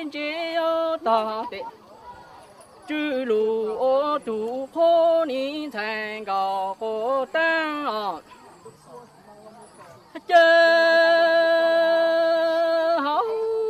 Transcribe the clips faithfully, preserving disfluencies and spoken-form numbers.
只有大的，只路我渡破你才高过单啊，这好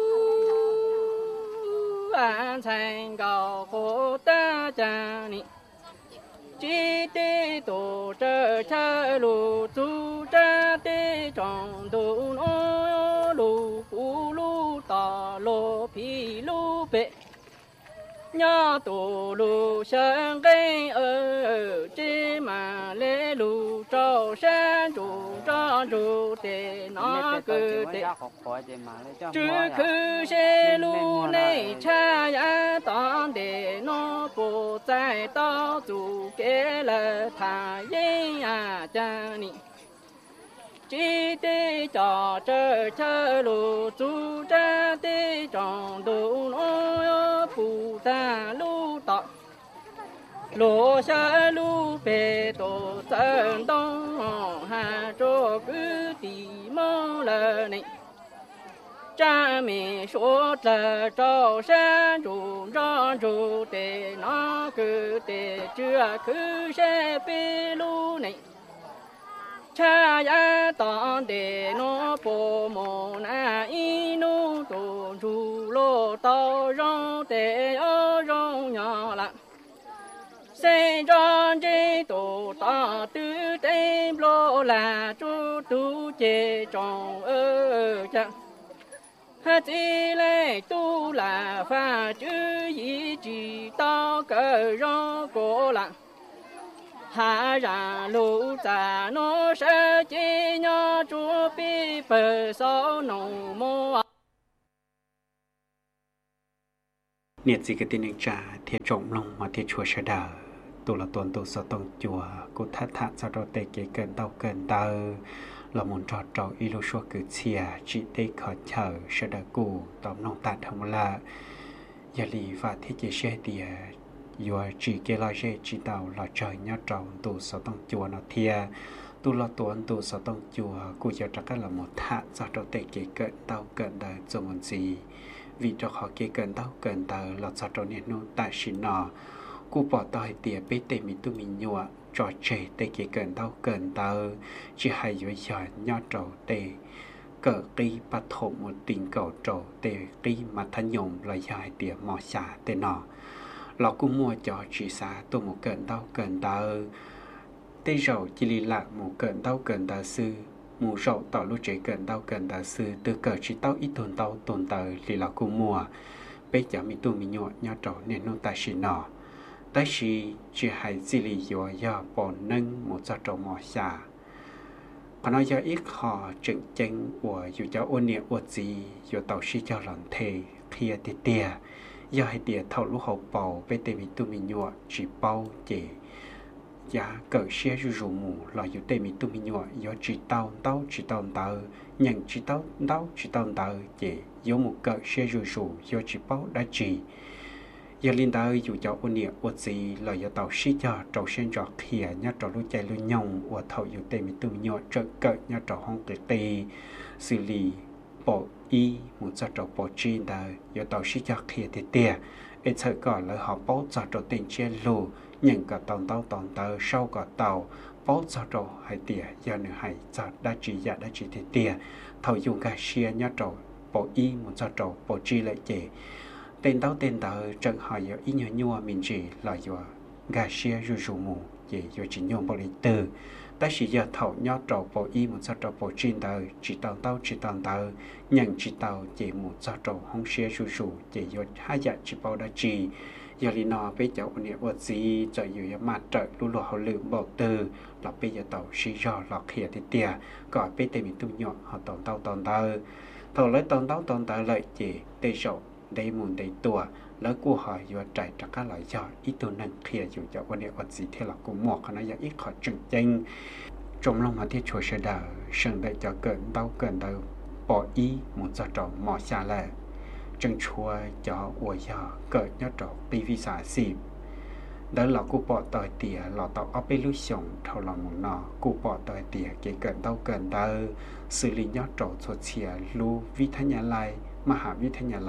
安才高过单家里。记得多这条路走着的长途路，路不路大路皮路北，nhà tổ lù sang cây ở trên mà lê lù trâu sang chủ cho chủ để nó cứ để chứ cứ xe lù này cha ya tao để nó bộ tại tao chủ kế là thả yên à cha nị chỉ để cho chờ chờ lù chú ra để chọn đồ nó phụ ta lù tọ lù xa lù bề tổ sơn đông hà cho cứ tỉ mong là này cha mẹ số là cho sang chủ cho chủ để nó cứ để chưa cứ sẽ bê lù này cha ya tao để nó bộ mồ na inu tổ chủ lô tao rong để ở rong nhỏ lạ xây ra chế tổ ta tư tem lô là chú tu chế trong ơ chẳng hát chỉ lấy tu là pha chữ ý chỉ tao cờ rong cổ lặng hạ ra lũ già nó sẽ chỉ nhớ chúa bị bờ sâu nồng mô nhiệt gì cái tin anh trả thiệt trọng lòng mà thiệt chùa sẽ đờ tụ là tuần tụ sợ tông chùa cô thắt thắt sao đâu tê kế cơn đau cơn đau là muốn trò trò y lô xua cử chia chỉ tê khó chờ sẽ đờ cụ tóm nông tạt không là giờ lì và thiết chế xe tìa vừa chỉ cái lo dễ chỉ tàu là trời nhớ tròn tụ sáu tông chùa nó thia tụ là tuần tụ sáu tông chùa cụ giờ chắc là một thạ do đầu tệ kế cận tàu cận đời cho một gì vì cho họ kế cận tàu cận đời là do đầu niên nô tại xin nọ cụ bỏ tỏi tỉa bê tê mi tu mi nhua trò chơi tệ kế cận tàu cận đời chỉ hay vừa giỏi nhớ trầu tệ cỡ kỳ bắt thổ một tình cầu trầu tệ kỳ mà thân nhung là dài tỉa mò xả tệ nọ lọ cũng mua cho chỉ xa tôi một cận đau cận đau tê rậu chỉ lì lạc một cận đau cận đau sư mù rậu tỏ lúc chế cận đau cận đau sư từ cỡ chỉ tao ít tồn tao tồn tờ lì lọ cũng mua bây giờ mi tu mi nhọ nhọ trâu nên nông ta chỉ nọ tại chỉ chỉ hay chỉ lì dọa do bỏ nâng một giọt trâu mỏ xả còn nói do ít họ trực chân của dù cho ôn niệm ôn gì dù tàu sĩ cho lần thề kia tê tê do hai địa thầu lúc hậu bầu bên tây miền tu miền nhọ chỉ bao chỉ giá cỡ xe rù rù mù là dù tây miền tu miền nhọ do chỉ tàu tàu chỉ tàu tàu nhận chỉ tàu tàu chỉ tàu tàu chỉ do một cỡ xe rù rù do chỉ bao đã chỉ giờ linh đạo dù cho ôn niệm ôn gì là do tàu sĩ cho trâu sen trọ khía nhát trọ lúc chạy lúc nhông ôn thầu dù tây miền tu miền nhọ trợ cỡ nhát trọ hong kẹt tây xử lý bộ y một giọt trầu bộ chi đời do tàu sĩ cho kia thì tiền ít sợ gọi là họ bố giọt trầu tiền che lù nhận cả tàu tàu tàu tàu sau cả tàu bố giọt trầu hay tiền do nữa hay giọt đã chỉ dạ đã chỉ thì tiền thầu dùng cả xia nhát trầu bộ y một giọt trầu bộ chi lại chỉ tên tàu tên tàu trận hỏi do ý nhớ nhua mình chỉ là do gà xia rù rù mù chỉ do chỉ nhung bộ lý từ ta chỉ giờ thầu nhớ trầu bộ y một giọt trầu bộ chi đời chỉ tàu tàu chỉ tàu tàu nhận chỉ tàu chỉ một giọt trầu không xe rù rù chỉ do hai dạ chỉ bao đã chỉ giờ li nọ bây giờ ôn niệm vật gì giờอยู่ยามtrợ lu lu họลืมบอกtừ là bây giờ tàu xí rò lọt khía thì tia gọi bây giờ mình tu nhọ họ tàu tàu tàu tàu thầu lấy tàu tàu tàu tàu lợi chỉ tây sầu đây muốn đây tuaแล้วกูหอยอยู่ใจจักรหลายยอดอีตัวนั้นเคลียร์อยู่จากวันนี้วันสีที่เรากูหมวกขณะอย่างอีขอจึงจริงจมลงมาที่ชัวเชดาเชิงได้จะเกินเต้าเกินเต้าปออีหมุนจะจอหมอชาแลจึงชัวจะอวยยาเกิดยอดจอกปีวิสาสิบแล้วเรากูปอต่อยเตี๋ยเราต่อเอาไปลุยส่งเท่าเราหมุนนอกูปอต่อยเตี๋ยเกี่ยเกินเต้าเกินเต้าสื่อลิยอดจอกสดเชียรู้วิทยาลัยมหาวิทยาลัย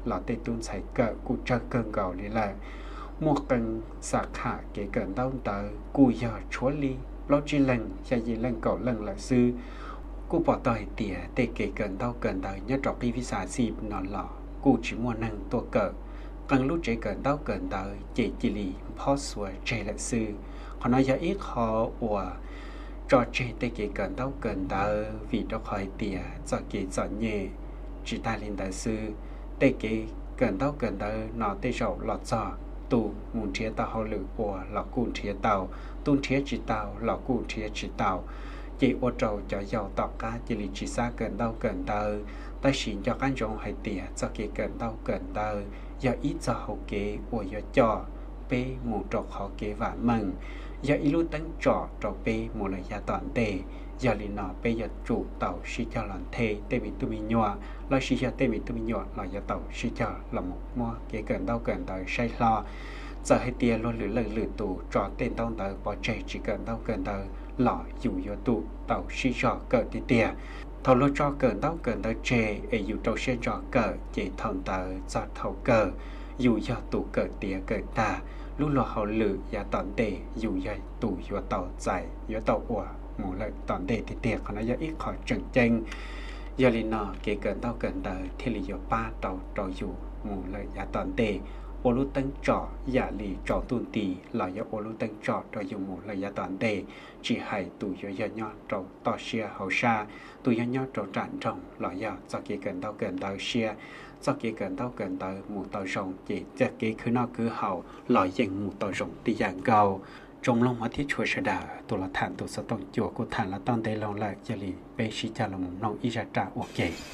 lọ tê tuôn sai cờ cụ chơi cơn gạo đi là mua cần sạc hạ kể cận đau tờ cụ giờ chúa ly lo chỉ lần cha gì lần cậu lần là sư cụ bỏ tỏi tỉa tê kể cận đau cận tờ nhất trọc đi visa xịp nó lọ cụ chỉ mua năng tua cờ cần lúc chế cận đau cận tờ chỉ chỉ lì phó sủa chế là sư họ nói giờ ít họ ủa cho chế tê kể cận đau cận tờ vì đó khỏi tỉa cho kể chọn nhẹ chỉ ta lên tờ sư tê kể cận đau cận tờ nó tê rậu lọt giò tu muốn chia tàu họ lử của lão cụ chia tàu tuôn chia chỉ tàu lão cụ chia chỉ tàu chỉ ô trâu cho giàu tàu cá chỉ lì chỉ xa gần đâu gần tờ ta xin cho các trong hay tỉa cho cái gần đâu gần tờ giờ ít cho hậu kế của giờ cho bê một trọc họ kế và mừng giờ ít lúc tấn trọ trọ bê một lời gia toàn tề giờ lì nọ bê giờ chủ tàu xí cho lần thề tê bị tụi mình nhòa lo xí cho tê bị tụi mình nhòa lo giờ tàu xí cho là một mua cái gần đâu gần tờ say lo giờ hay tia luôn lử lần lử tù trò tên tao tờ bỏ chạy chỉ cần tao cần tờ lọ dù yo tụ tàu xí cho cờ tì tia thầu lo cho cần tao cần tờ chè ấy dù trâu xen cho cờ chỉ thằng tờ giọt thầu cờ dù yo tụ cờ tia cờ ta lúc lo hậu lử ya tòn tề dù yo tụ yo tàu dài yo tàu ủa một lời tòn tề thì tiệt còn nó giờ ít khỏi trần tranh giờ lì nọ kể cần tao cần tờ thì lì yo ba tàu tàu dù một lời ya tòn tề ô lú tăng trọ giả lì trọ tuôn tì là do ô lú tăng trọ cho dùng một lời giá toàn đề chỉ hay tụ do do nhau trọ to xia hậu xa tụ do nhau trọ tràn trồng là do do kia cần tao cần tao xia do kia cần tao cần tao một tàu rồng chỉ cho kia cứ nó cứ hậu là dành một tàu rồng tì dạng cầu trong lòng mà thiết chùa sẽ đà tụ là thản tụ sẽ tông chùa của thản là tông tê lòng lại giả lì bê xí cha là một nông y ra trả ok